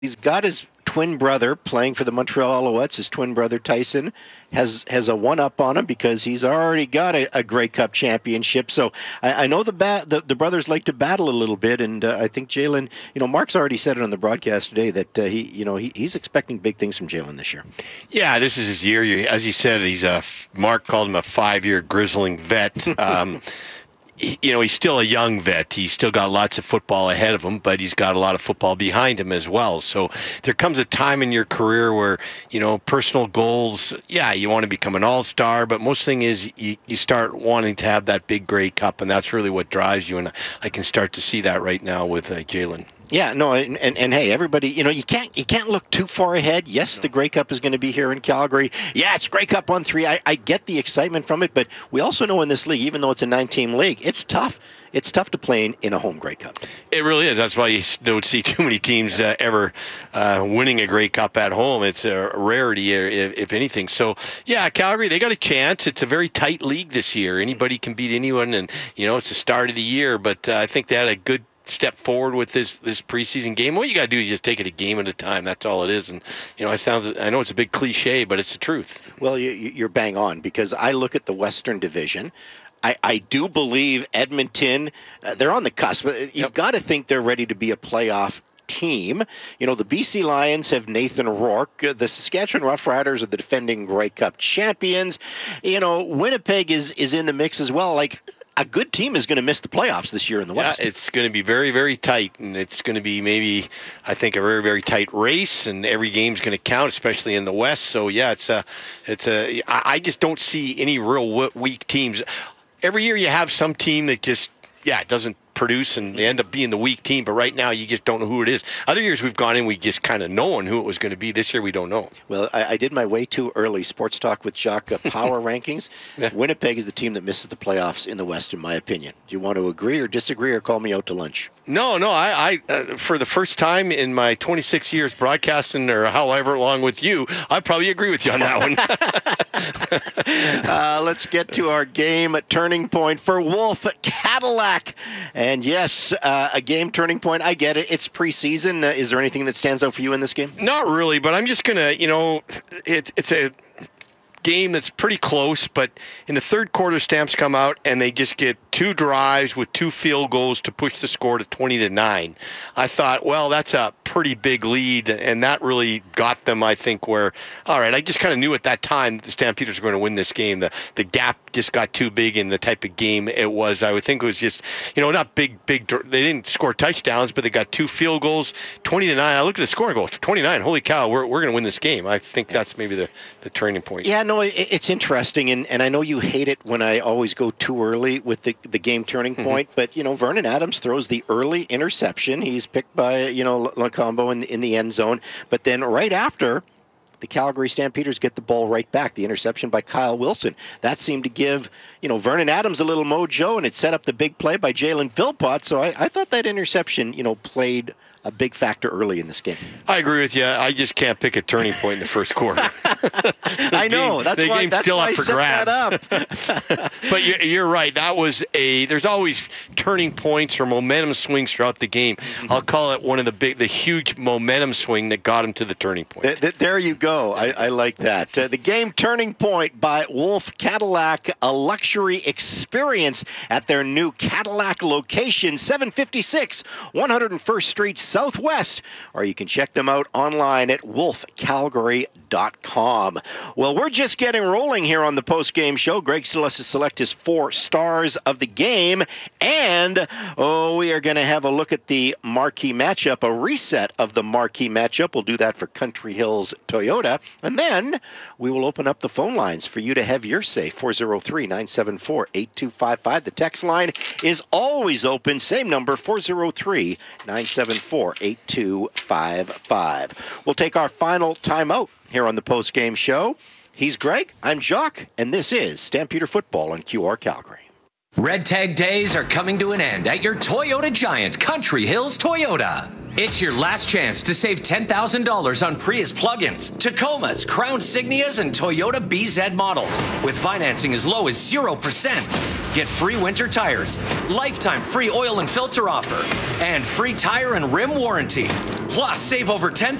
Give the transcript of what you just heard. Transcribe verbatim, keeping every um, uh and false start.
He's got his twin brother playing for the Montreal Alouettes. His twin brother Tyson has has a one-up on him because he's already got a, a Grey Cup championship. So I, I know the, ba- the the brothers like to battle a little bit, and uh, I think Jalen, you know, Mark's already said it on the broadcast today that uh, he, you know, he, he's expecting big things from Jalen this year. Yeah, this is his year. As you said, he's a Mark called him a five-year grizzling vet. Um, You know, he's still a young vet. He's still got lots of football ahead of him, but he's got a lot of football behind him as well. So there comes a time in your career where, you know, personal goals, yeah, you want to become an all-star, but most thing is you, you start wanting to have that big Grey Cup, and that's really what drives you, and I can start to see that right now with uh, Jalen. Yeah, no, and, and and hey, everybody, you know, you can't you can't look too far ahead. Yes, the Grey Cup is going to be here in Calgary. Yeah, it's Grey Cup on three. I, I get the excitement from it, but we also know in this league, even though it's a nine-team league, it's tough. It's tough to play in, in a home Grey Cup. It really is. That's why you don't see too many teams uh, ever uh, winning a Grey Cup at home. It's a rarity, if, if anything. So, yeah, Calgary, they got a chance. It's a very tight league this year. Anybody can beat anyone, and, you know, it's the start of the year. But uh, I think they had a good step forward with this this preseason game. What you got to do is just take it a game at a time. That's all it is. And, you know, I sounds I know it's a big cliche, but it's the truth. Well, you, you're bang on, because I look at the Western Division. I, I do believe Edmonton, uh, they're on the cusp. You've yep. got to think they're ready to be a playoff team. You know, the B C Lions have Nathan Rourke. The Saskatchewan Roughriders are the defending Grey Cup champions. You know, Winnipeg is, is in the mix as well. Like, a good team is going to miss the playoffs this year in the West. Yeah, it's going to be very, very tight, and it's going to be maybe, I think, a very, very tight race, and every game's going to count, especially in the West. So, yeah, it's a, it's a, I just don't see any real weak teams. Every year you have some team that just, yeah, doesn't produce, and they end up being the weak team, but right now you just don't know who it is. Other years we've gone in, we just kind of known who it was going to be. This year we don't know. Well, I, I did my way too early Sports Talk with Jacques uh, power rankings. Yeah. Winnipeg is the team that misses the playoffs in the West, in my opinion. Do you want to agree or disagree, or call me out to lunch? No, no, I, I uh, for the first time in my twenty-six years broadcasting, or however long with you, I probably agree with you on that one. uh, let's get to our game turning point for Wolf Cadillac. And yes, uh, a game turning point. I get it. It's preseason. Uh, is there anything that stands out for you in this game? Not really, but I'm just going to, you know, it, it's a game that's pretty close, but in the third quarter, Stamps come out and they just get two drives with two field goals to push the score to twenty to nine. I thought, well, that's a pretty big lead, and that really got them, I think, where, all right, I just kind of knew at that time that the Stampeders were going to win this game. The the gap just got too big in the type of game it was. I would think it was just, you know, not big, big, they didn't score touchdowns, but they got two field goals, twenty to nine. I look at the score and go, twenty-nine, holy cow, we're we're going to win this game. I think that's maybe the, the turning point. Yeah, no, it, it's interesting, and, and I know you hate it when I always go too early with the, the game turning point, mm-hmm. but, you know, Vernon Adams throws the early interception. He's picked by, you know, Lacombo in, in the end zone, but then right after, the Calgary Stampeders get the ball right back. The interception by Kyle Wilson. That seemed to give, you know, Vernon Adams a little mojo, and it set up the big play by Jalen Philpott. So I, I thought that interception, you know, played a big factor early in this game. I agree with you. I just can't pick a turning point in the first quarter. I know. Game, that's the why, game's that's still why up for I set grabs. that up. But you're, you're right. That was a. There's always turning points or momentum swings throughout the game. Mm-hmm. I'll call it one of the big, the huge momentum swing that got him to the turning point. Th- th- there you go. I, I like that. Uh, the game turning point by Wolf Cadillac, a luxury experience at their new Cadillac location, seven fifty-six one hundred first Street Southwest. Or you can check them out online at wolf calgary dot com. Well, we're just getting rolling here on the post-game show. Greg still has to select his four stars of the game. And, oh, we are going to have a look at the marquee matchup, a reset of the marquee matchup. We'll do that for Country Hills Toyota. And then we will open up the phone lines for you to have your say. four oh three, nine seven four, eight two five five. The text line is always open. Same number, four oh three, nine seven four, eight two five five. We'll take our final timeout here on the post-game show. He's Greg, I'm Jacques, and this is Stampeder Football on Q R Calgary. Red Tag Days are coming to an end at your Toyota giant, Country Hills Toyota. It's your last chance to save ten thousand dollars on Prius plug-ins, Tacomas, Crown Signias, and Toyota B Z models with financing as low as zero percent. Get free winter tires, lifetime free oil and filter offer, and free tire and rim warranty. Plus, save over ten